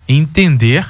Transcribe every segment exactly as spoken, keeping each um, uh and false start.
entender,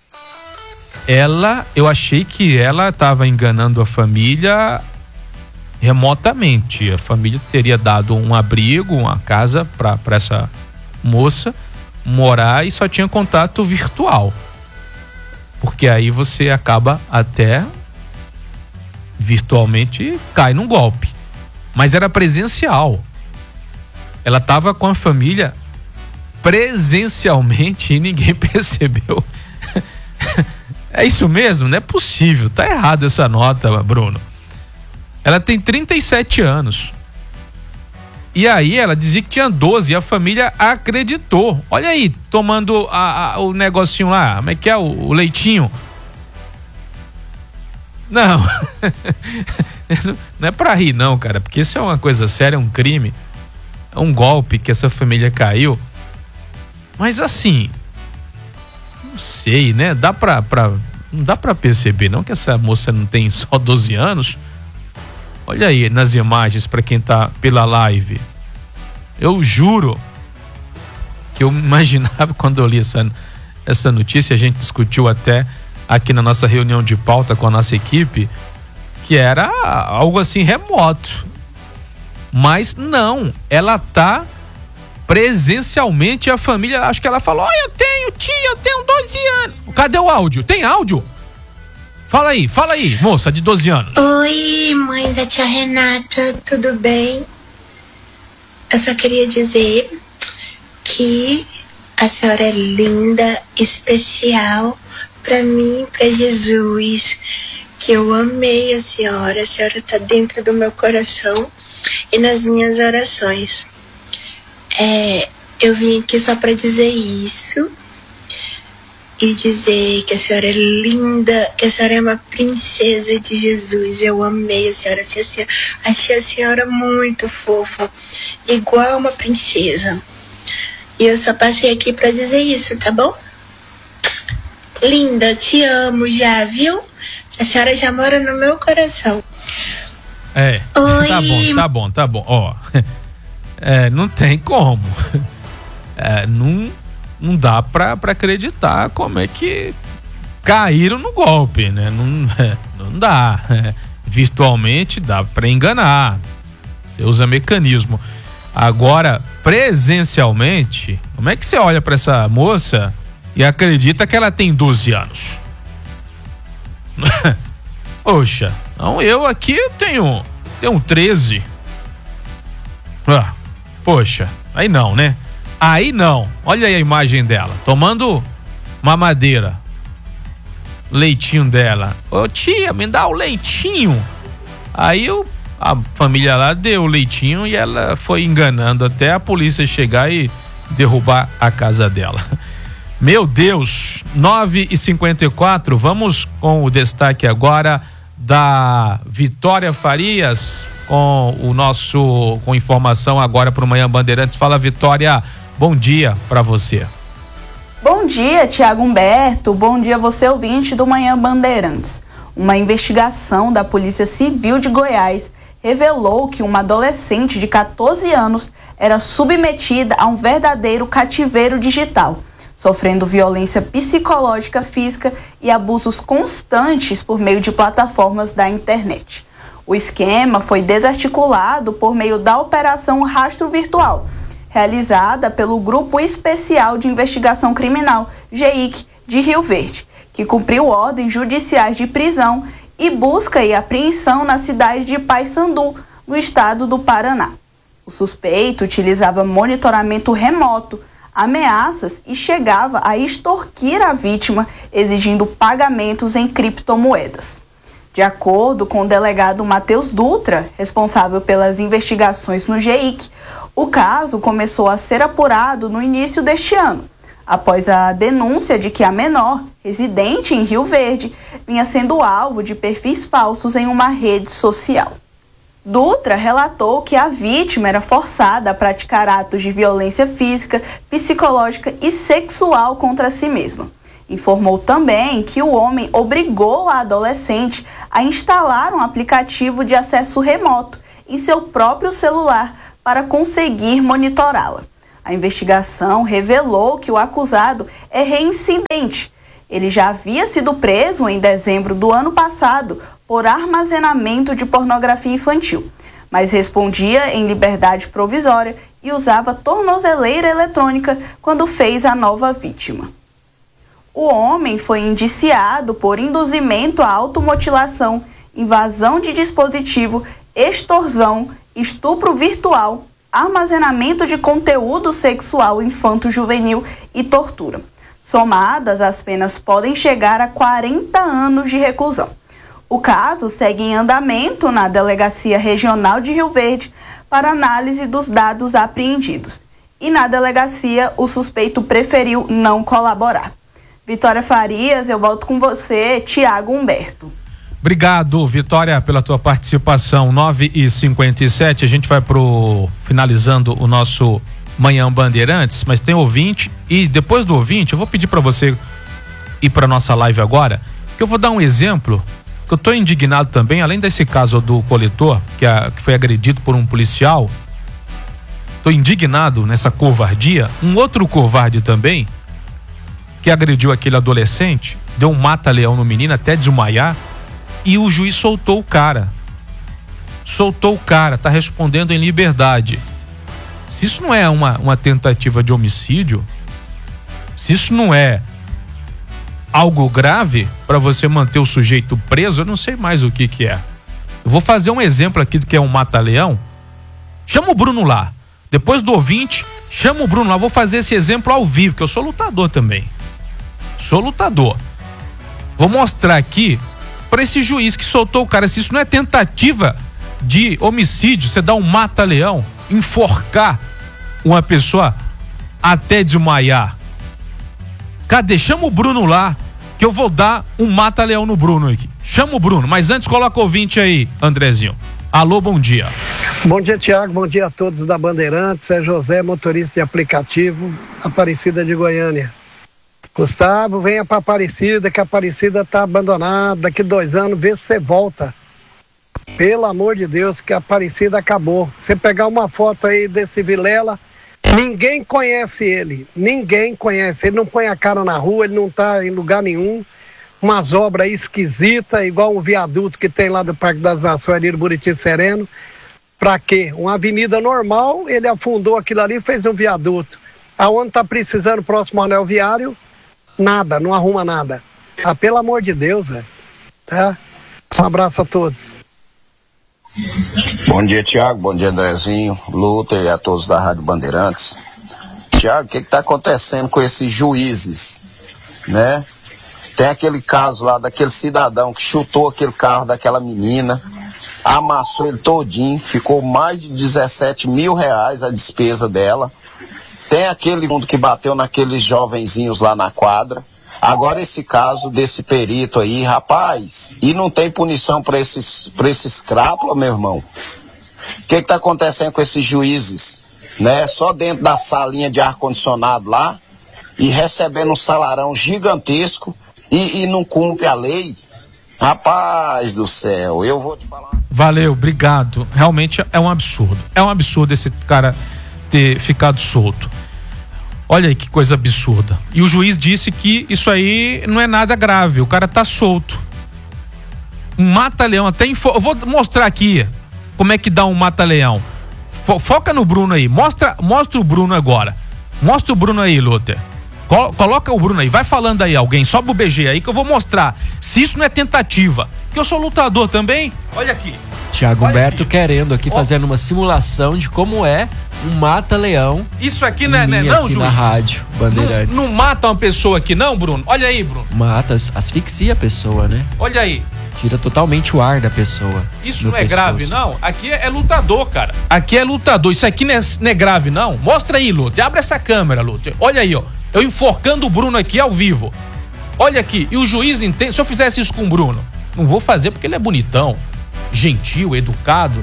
ela, eu achei que ela estava enganando a família remotamente. A família teria dado um abrigo, uma casa para essa moça morar e só tinha contato virtual. Porque aí você acaba até virtualmente cai num golpe. Mas era presencial. Ela estava com a família presencialmente e ninguém percebeu. É isso mesmo? Não é possível. Tá errado essa nota, Bruno. Ela tem trinta e sete anos. E aí ela dizia que tinha doze e a família acreditou. Olha aí, tomando a, a, o negocinho lá, como é que é? O, o leitinho. Não. Não é pra rir não, cara, porque isso é uma coisa séria, é um crime. É um golpe que essa família caiu. Mas assim, não sei, né? Dá pra, pra, não dá pra perceber não que essa moça não tem só doze anos. Olha aí nas imagens para quem tá pela live. Eu juro que eu imaginava quando eu li essa, essa notícia, a gente discutiu até aqui na nossa reunião de pauta com a nossa equipe, que era algo assim remoto. Mas não, ela tá presencialmente, a família, acho que ela falou, oh, eu tenho tia, eu tenho doze anos. Cadê o áudio? Tem áudio? Fala aí, fala aí, moça de doze anos. Oi, mãe da tia Renata, tudo bem? Eu só queria dizer que a senhora é linda, especial pra mim e pra Jesus, que eu amei a senhora, a senhora tá dentro do meu coração e nas minhas orações. É, eu vim aqui só pra dizer isso e dizer que a senhora é linda, que a senhora é uma princesa de Jesus. Eu amei a senhora, achei a senhora muito fofa, igual uma princesa. E eu só passei aqui pra dizer isso, tá bom? Linda, te amo já, viu? A senhora já mora no meu coração. É, Oi. tá bom, tá bom, tá bom. Ó, é, não tem como. É, não, não dá pra, pra acreditar como é que caíram no golpe, né? Não, é, não dá. É, virtualmente dá pra enganar. Você usa mecanismo. Agora, presencialmente, como é que você olha pra essa moça e acredita que ela tem doze anos? Poxa, não, eu aqui tenho, tenho treze. Ah, poxa, aí não, né? Aí não. Olha aí a imagem dela, tomando mamadeira. Leitinho dela. Ô tia, me dá o leitinho. Aí eu, a família lá deu o leitinho e ela foi enganando até a polícia chegar e derrubar a casa dela. Meu Deus, nove e cinquenta e quatro, vamos com o destaque agora da Vitória Farias, com o nosso, com informação agora para o Manhã Bandeirantes. Fala, Vitória, bom dia para você. Bom dia, Tiago Humberto, bom dia você ouvinte do Manhã Bandeirantes. Uma investigação da Polícia Civil de Goiás revelou que uma adolescente de catorze anos era submetida a um verdadeiro cativeiro digital, sofrendo violência psicológica, física e abusos constantes por meio de plataformas da internet. O esquema foi desarticulado por meio da Operação Rastro Virtual, realizada pelo Grupo Especial de Investigação Criminal, G I C, de Rio Verde, que cumpriu ordens judiciais de prisão e busca e apreensão na cidade de Paysandu, no estado do Paraná. O suspeito utilizava monitoramento remoto, ameaças e chegava a extorquir a vítima, exigindo pagamentos em criptomoedas. De acordo com o delegado Matheus Dutra, responsável pelas investigações no G I C, o caso começou a ser apurado no início deste ano, após a denúncia de que a menor, residente em Rio Verde, vinha sendo alvo de perfis falsos em uma rede social. Dutra relatou que a vítima era forçada a praticar atos de violência física, psicológica e sexual contra si mesma. Informou também que o homem obrigou a adolescente a instalar um aplicativo de acesso remoto em seu próprio celular para conseguir monitorá-la. A investigação revelou que o acusado é reincidente. Ele já havia sido preso em dezembro do ano passado por armazenamento de pornografia infantil, mas respondia em liberdade provisória e usava tornozeleira eletrônica quando fez a nova vítima. O homem foi indiciado por induzimento à automutilação, invasão de dispositivo, extorsão, estupro virtual, armazenamento de conteúdo sexual infanto-juvenil e tortura. Somadas, as penas podem chegar a quarenta anos de reclusão. O caso segue em andamento na Delegacia Regional de Rio Verde para análise dos dados apreendidos. E na delegacia, o suspeito preferiu não colaborar. Vitória Farias, eu volto com você, Tiago Humberto. Obrigado, Vitória, pela tua participação. nove e cinquenta e sete, a gente vai pro finalizando o nosso Manhã Bandeirantes, mas tem ouvinte e depois do ouvinte eu vou pedir para você ir para nossa live agora, que eu vou dar um exemplo, que eu tô indignado também, além desse caso do coletor, que, a, que foi agredido por um policial. Tô indignado nessa covardia. Um outro covarde também, que agrediu aquele adolescente, deu um mata-leão no menino até desmaiar, e o juiz soltou o cara. Soltou o cara, tá respondendo em liberdade. Se isso não é uma, uma tentativa de homicídio, se isso não é algo grave para você manter o sujeito preso, eu não sei mais o que que é. Eu vou fazer um exemplo aqui do que é um mata-leão. Chama o Bruno lá. Depois do ouvinte, chama o Bruno lá. Vou fazer esse exemplo ao vivo, que eu sou lutador também. Sou lutador. Vou mostrar aqui para esse juiz que soltou o cara. Se isso não é tentativa de homicídio, você dá um mata-leão, enforcar uma pessoa até desmaiar. Cadê? Chama o Bruno lá, que eu vou dar um mata-leão no Bruno aqui. Chama o Bruno, mas antes coloca o ouvinte aí, Andrezinho. Alô, bom dia. Bom dia, Tiago, bom dia a todos da Bandeirantes. É José, motorista de aplicativo, Aparecida de Goiânia. Gustavo, venha para Aparecida, que a Aparecida tá abandonada. Daqui dois anos, vê se você volta. Pelo amor de Deus, que a Aparecida acabou. Você pegar uma foto aí desse Vilela, ninguém conhece ele. Ninguém conhece. Ele não põe a cara na rua, ele não tá em lugar nenhum. Umas obras esquisitas, igual um viaduto que tem lá do Parque das Nações, ali do Buriti Sereno. Pra quê? Uma avenida normal, ele afundou aquilo ali e fez um viaduto. Aonde tá precisando, próximo ao anel viário, nada, não arruma nada. Ah, pelo amor de Deus, velho. Tá? Um abraço a todos. Bom dia, Tiago, bom dia, Andrezinho, Luther e a todos da Rádio Bandeirantes. Tiago, o que que tá acontecendo com esses juízes, né? Tem aquele caso lá daquele cidadão que chutou aquele carro daquela menina, amassou ele todinho, ficou mais de dezessete mil reais a despesa dela. Tem aquele mundo que bateu naqueles jovenzinhos lá na quadra. Agora esse caso desse perito aí, rapaz, e não tem punição para esses, para esses crápula, meu irmão. O que que tá acontecendo com esses juízes, né? Só dentro da salinha de ar-condicionado lá e recebendo um salarão gigantesco e, e não cumpre a lei. Rapaz do céu, eu vou te falar. Valeu, obrigado. Realmente é um absurdo. É um absurdo esse cara ter ficado solto. Olha aí que coisa absurda. E o juiz disse que isso aí não é nada grave. O cara tá solto. Um mata-leão até... Info... Eu vou mostrar aqui como é que dá um mata-leão. Fo- foca no Bruno aí. Mostra, mostra o Bruno agora. Mostra o Bruno aí, Luther. Col- coloca o Bruno aí. Vai falando aí alguém. Sobe o B G aí que eu vou mostrar se isso não é tentativa. Porque eu sou lutador também. Olha aqui. Tiago Humberto aqui. querendo aqui, Ó. fazendo uma simulação de como é um mata-leão. Isso aqui não é, não, é em mim não aqui juiz? na rádio Bandeirantes. Não, não mata uma pessoa aqui não, Bruno? Olha aí, Bruno. Mata, asfixia a pessoa, né? Olha aí. Tira totalmente o ar da pessoa. Isso no não é pescoço. grave, não? Aqui é, é lutador, cara. Aqui é lutador. Isso aqui não é, não é grave, não? Mostra aí, Luther. Abre essa câmera, Luther. Olha aí, ó. Eu enforcando o Bruno aqui ao vivo. Olha aqui. E o juiz entende. Se eu fizesse isso com o Bruno, não vou fazer porque ele é bonitão, gentil, educado.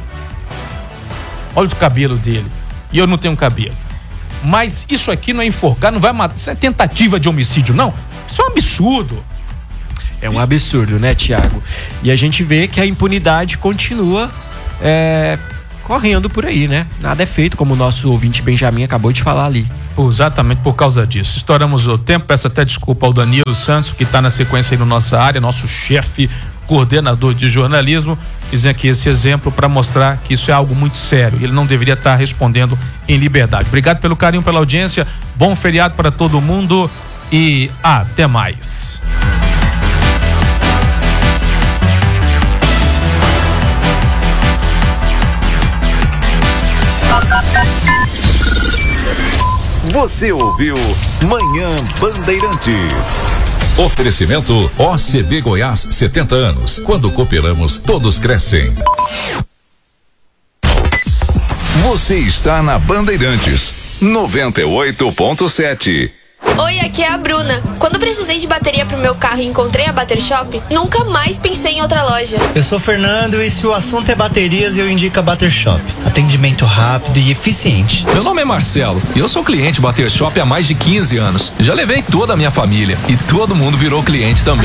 Olha o cabelo dele. E eu não tenho cabelo. Mas isso aqui não é enforcar, não vai matar. Isso é tentativa de homicídio, não? Isso é um absurdo. É um absurdo, né, Tiago? E a gente vê que a impunidade continua é, correndo por aí, né? Nada é feito, como o nosso ouvinte Benjamin acabou de falar ali. Exatamente por causa disso. Estouramos o tempo, peço até desculpa ao Danilo Santos, que está na sequência aí na nossa área, nosso chefe, coordenador de jornalismo. Fiz aqui esse exemplo para mostrar que isso é algo muito sério. Ele não deveria estar respondendo em liberdade. Obrigado pelo carinho, pela audiência. Bom feriado para todo mundo e até mais. Você ouviu Manhã Bandeirantes. Oferecimento O C B Goiás, setenta anos. Quando cooperamos, todos crescem. Você está na Bandeirantes noventa e oito ponto sete. Oi, aqui é a Bruna. Quando precisei de bateria pro meu carro e encontrei a Bater Shop, nunca mais pensei em outra loja. Eu sou o Fernando e se o assunto é baterias, eu indico a Bater Shop. Atendimento rápido e eficiente. Meu nome é Marcelo e eu sou cliente Bater Shop há mais de quinze anos. Já levei toda a minha família e todo mundo virou cliente também.